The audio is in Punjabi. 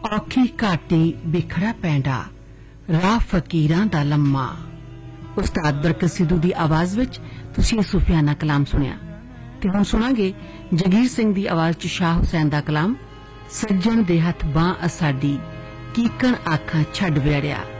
ਔਖੀ ਘਾਟੀ ਬਿਖੜਾ ਪੈਂਡਾ ਰਾਹ ਫਕੀਰਾਂ ਦਾ ਲੰਮਾ। ਉਸਤਾਦ ਬਰਕਤ ਸਿੱਧੂ ਦੀ ਆਵਾਜ਼ ਵਿੱਚ ਤੁਸੀਂ ਸੂਫੀਆਨਾ ਕਲਾਮ ਸੁਣਿਆ ਤੇ ਹੁਣ ਸੁਣਾਂਗੇ ਜਗੀਰ ਸਿੰਘ ਦੀ ਆਵਾਜ਼ 'ਚ ਸ਼ਾਹ ਹੁਸੈਨ ਦਾ ਕਲਾਮ। ਸੱਜਣ ਦੇ ਹੱਥ ਬਾਂਹ ਅਸਾਡੀ ਕੀਕਣ ਆਖਾਂ ਛੱਡ ਵਿੜਿਆ।